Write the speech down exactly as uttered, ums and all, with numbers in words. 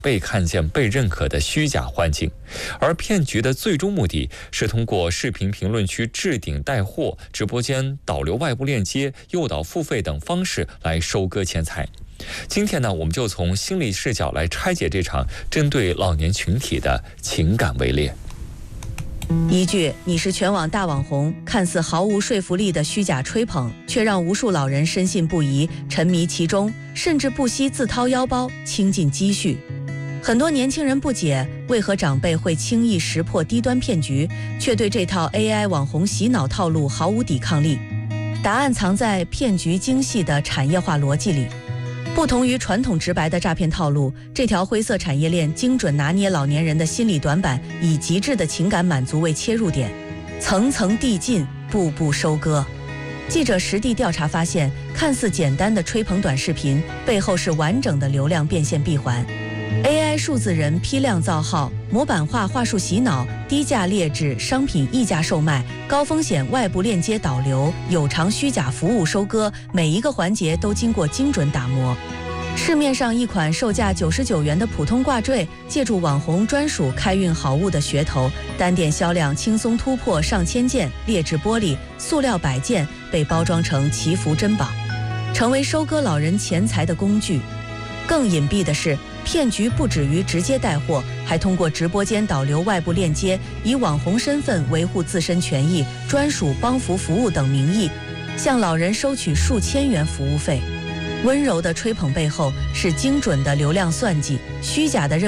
被看见、被认可的虚假环境，而骗局的最终目的是通过视频评论区置顶带货、直播间导流外部链接、诱导付费等方式来收割钱财。今天呢，我们就从心理视角来拆解这场针对老年群体的情感围猎。 一句“你是全网大网红”看似毫无说服力的虚假吹捧，却让无数老人深信不疑，沉迷其中，甚至不惜自掏腰包倾尽积蓄。很多年轻人不解，为何长辈会轻易识破低端骗局，却对这套 A I 网红洗脑套路毫无抵抗力？答案藏在骗局精细的产业化逻辑里。不同于传统直白的诈骗套路，这条灰色产业链精准拿捏老年人的心理短板，以极致的情感满足为切入点，层层递进，步步收割。记者实地调查发现，看似简单的吹捧短视频，背后是完整的流量变现闭环。A I 数字人批量造号，模板化话术洗脑，低价劣质商品溢价售卖，高风险外部链接导流，有偿虚假服务收割，每一个环节都经过精准打磨。市面上一款售价九十九元的普通挂坠，借助网红专属开运好物的噱头，单店销量轻松突破上千件，劣质玻璃、塑料摆件被包装成祈福珍宝，成为收割老人钱财的工具。更隐蔽的是，骗局不止于直接带货，还通过直播间导流外部链接，以网红身份维护自身权益、专属帮扶服务等名义，向老人收取数千元服务费。温柔的吹捧背后是精准的流量算计，虚假的认